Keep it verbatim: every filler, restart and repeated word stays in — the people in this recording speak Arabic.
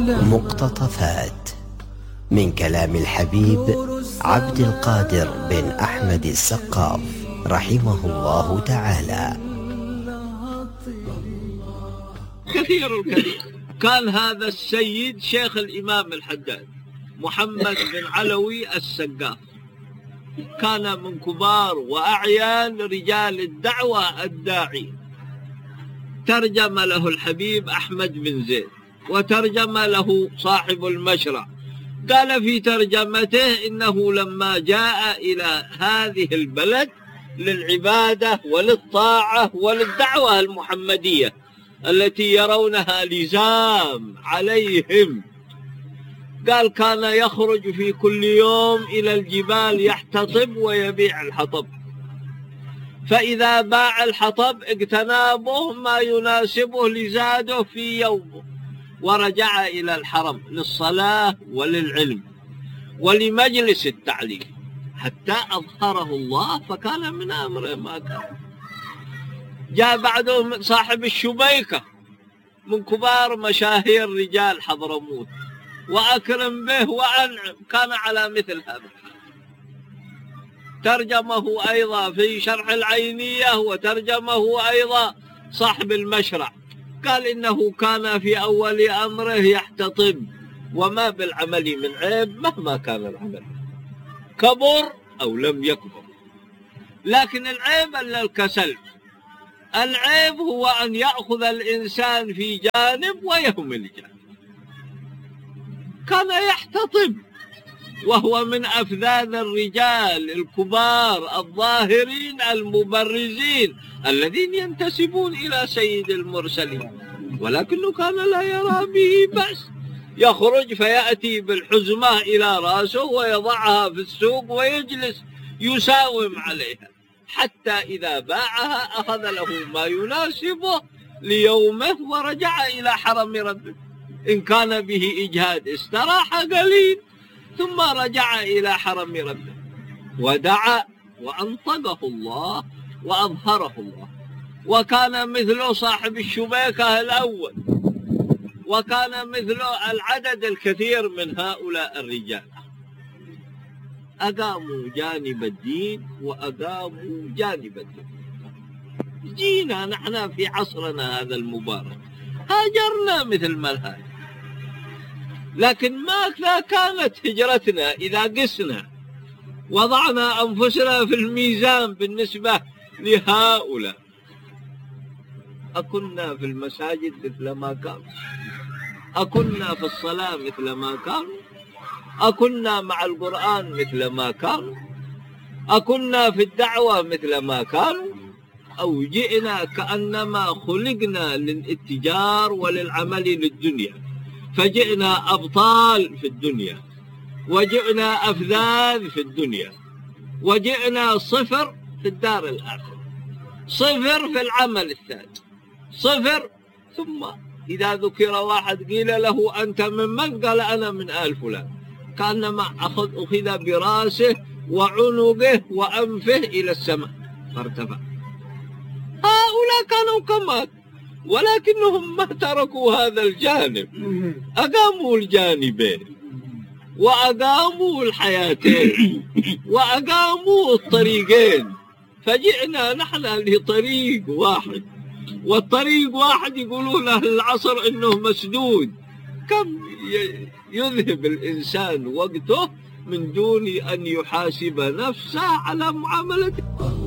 مقتطفات من كلام الحبيب عبد القادر بن أحمد السقاف رحمه الله تعالى. كثير الكثير. كان هذا السيد شيخ الإمام الحداد محمد بن علوي السقاف، كان من كبار وأعيان رجال الدعوة الداعي. ترجم له الحبيب أحمد بن زيد، وترجم له صاحب المشرع. قال في ترجمته إنه لما جاء إلى هذه البلد للعبادة وللطاعة وللدعوة المحمدية التي يرونها لزام عليهم، قال كان يخرج في كل يوم إلى الجبال يحتطب ويبيع الحطب، فإذا باع الحطب اقتنابه ما يناسبه لزاده في يومه، ورجع إلى الحرم للصلاة وللعلم ولمجلس التعليم حتى أظهره الله، فكان من أمره ما كان. جاء بعده صاحب الشبيكة من كبار مشاهير رجال حضرموت، وأكرم به وأنعم، كان على مثل هذا. ترجمه أيضا في شرح العينية، وترجمه أيضا صاحب المشرع. قال إنه كان في أول أمره يحتطب، وما بالعمل من عيب مهما كان العمل، كبر أو لم يكبر. لكن العيب ألا الكسل، العيب هو أن يأخذ الإنسان في جانب ويهمل جانب. كان يحتطب وهو من أفذاذ الرجال الكبار الظاهرين المبرزين الذين ينتسبون إلى سيد المرسلين، ولكنه كان لا يرى به بأس. يخرج فيأتي بالحزمة إلى رأسه ويضعها في السوق ويجلس يساوم عليها، حتى إذا باعها أخذ له ما يناسبه ليومه ورجع إلى حرم ربه. إن كان به إجهاد استراح قليل ثم رجع إلى حرم ربه ودعا وأنطقه الله وأظهره الله. وكان مثله صاحب الشبيكة الأول، وكان مثله العدد الكثير من هؤلاء الرجال. أقاموا جانب الدين وأقاموا جانب الدين. جينا نحن في عصرنا هذا المبارك هاجرنا مثل ما الهاجر، لكن ما كانت هجرتنا إذا قسنا وضعنا أنفسنا في الميزان بالنسبة لهؤلاء. أكنا في المساجد مثل ما كانوا، أكنا في الصلاة مثل ما كانوا، أكنا مع القرآن مثل ما كانوا، أكنا في الدعوة مثل ما كانوا، أو جئنا كأنما خلقنا للاتجار وللعمل للدنيا، فجئنا أبطال في الدنيا، وجئنا أفذاذ في الدنيا، وجئنا صفر في الدار الآخرة، صفر في العمل الثاني، صفر. ثم إذا ذكر واحد قيل له أنت من من؟ قال أنا من آل فلان، كأنما أخذ أخذ براسه وعنقه وأنفه إلى السماء فارتفع. هؤلاء كانوا كما، ولكنهم ما تركوا هذا الجانب، أقاموا الجانبين وأقاموا الحياتين وأقاموا الطريقين، فجئنا نحن لطريق واحد، والطريق واحد يقولون أهل العصر إنه مسدود. كم يذهب الإنسان وقته من دون أن يحاسب نفسه على معاملته.